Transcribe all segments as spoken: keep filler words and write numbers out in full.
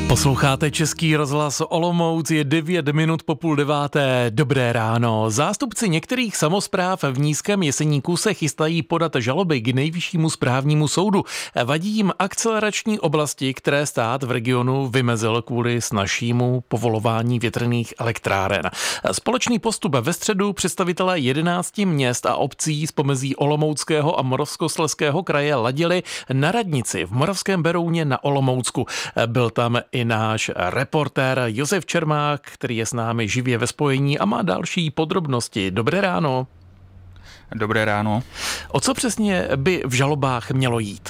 Posloucháte Český rozhlas Olomouc, je devět minut po půl deváté. Dobré ráno. Zástupci některých samospráv v Nízkém Jeseníku se chystají podat žaloby k Nejvyššímu správnímu soudu. Vadí jim akcelerační oblasti, které stát v regionu vymezil kvůli snazšímu povolování větrných elektráren. Společný postup ve středu představitelé jedenácti měst a obcí z pomezí Olomouckého a Moravskoslezského kraje ladili na radnici v Moravském Berouně na Olomoucku. Byl tam i náš reportér Josef Čermák, který je s námi živě ve spojení a má další podrobnosti. Dobré ráno. Dobré ráno. O co přesně by v žalobách mělo jít?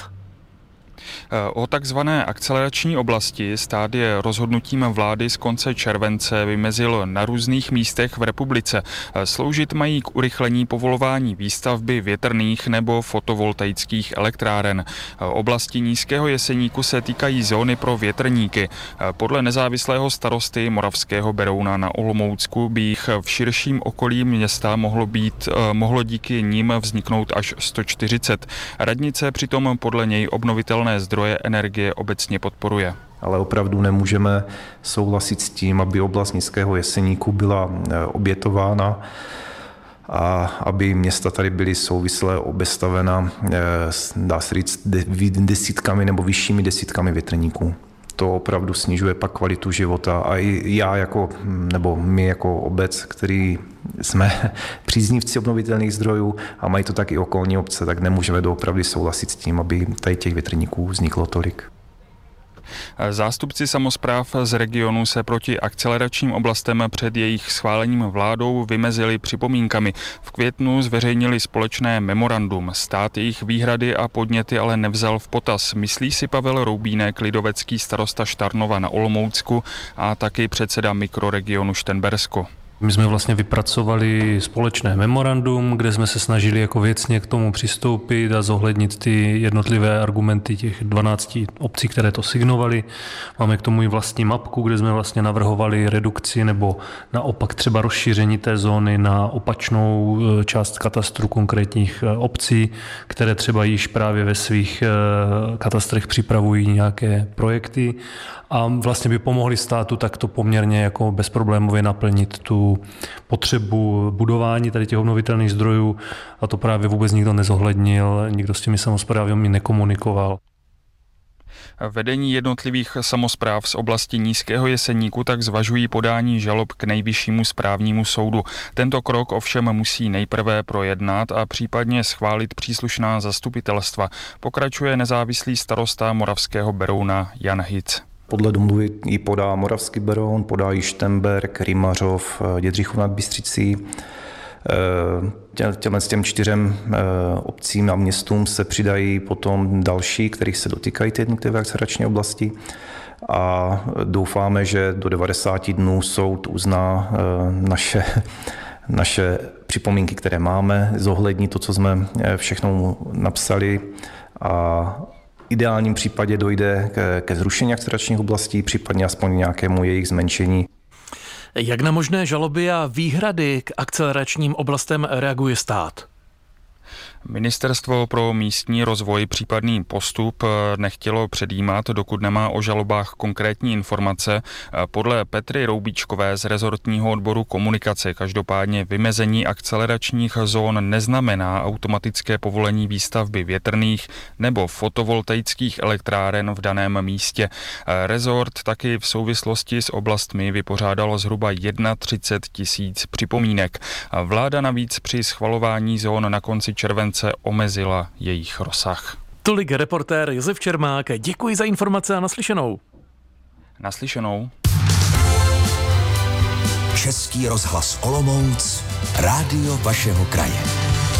O takzvané akcelerační oblasti stát je rozhodnutím vlády z konce července vymezil na různých místech v republice. Sloužit mají k urychlení povolování výstavby větrných nebo fotovoltaických elektráren. Oblasti Nízkého Jeseníku se týkají zóny pro větrníky. Podle nezávislého starosty Moravského Berouna na Olomoucku by jich v širším okolí města mohlo být, mohlo díky nim vzniknout až sto čtyřicet. Radnice přitom podle něj obnovitelné zdroje energie obecně podporuje. Ale opravdu nemůžeme souhlasit s tím, aby oblast Nízkého Jeseníku byla obětována a aby města tady byly souvisle obestavena, dá se říct, desítkami nebo vyššími desítkami větrníků. To opravdu snižuje pak kvalitu života a i já jako, nebo my jako obec, který jsme příznivci obnovitelných zdrojů a mají to tak i okolní obce, tak nemůžeme doopravdy souhlasit s tím, aby tady těch větrníků vzniklo tolik. Zástupci samospráv z regionu se proti akceleračním oblastem před jejich schválením vládou vymezili připomínkami. V květnu zveřejnili společné memorandum. Stát jejich výhrady a podněty ale nevzal v potaz. Myslí si Pavel Roubínek, lidovecký starosta Štarnova na Olomoucku a taky předseda mikroregionu Šternbersko. My jsme vlastně vypracovali společné memorandum, kde jsme se snažili jako věcně k tomu přistoupit a zohlednit ty jednotlivé argumenty těch dvanácti obcí, které to signovaly. Máme k tomu i vlastní mapku, kde jsme vlastně navrhovali redukci nebo naopak třeba rozšíření té zóny na opačnou část katastru konkrétních obcí, které třeba již právě ve svých katastrech připravují nějaké projekty a vlastně by pomohli státu takto poměrně jako bezproblémově naplnit tu potřebu budování tady těch obnovitelných zdrojů a to právě vůbec nikdo nezohlednil, nikdo s těmi samosprávami nekomunikoval. Vedení jednotlivých samospráv z oblasti Nízkého Jeseníku tak zvažují podání žalob k Nejvyššímu správnímu soudu. Tento krok ovšem musí nejprve projednat a případně schválit příslušná zastupitelstva. Pokračuje nezávislý starosta Moravského Berouna Jan Hic. Podle domluvy ji podá Moravský Beroun, podá ji Šternberk, Rymařov, Dědřichov nad Bystřicí. Těmhle s těm čtyřem obcím a městům se přidají potom další, kterých se dotýkají ty jednotlivé akcelerační oblasti. A doufáme, že do devadesáti dnů soud uzná naše, naše připomínky, které máme, zohlední to, co jsme všechno napsali a v ideálním případě dojde ke, ke zrušení akceleračních oblastí, případně aspoň nějakému jejich zmenšení. Jak na možné žaloby a výhrady k akceleračním oblastem reaguje stát? Ministerstvo pro místní rozvoj případný postup nechtělo předjímat, dokud nemá o žalobách konkrétní informace. Podle Petry Roubíčkové z rezortního odboru komunikace každopádně vymezení akceleračních zón neznamená automatické povolení výstavby větrných nebo fotovoltaických elektráren v daném místě. Rezort taky v souvislosti s oblastmi vypořádalo zhruba třicet jedna tisíc připomínek. Vláda navíc při schvalování zón na konci července omezila jejich rozsah. Tolik reportér Josef Čermák. Děkuji za informace a naslyšenou. Naslyšenou. Český rozhlas Olomouc, rádio vašeho kraje.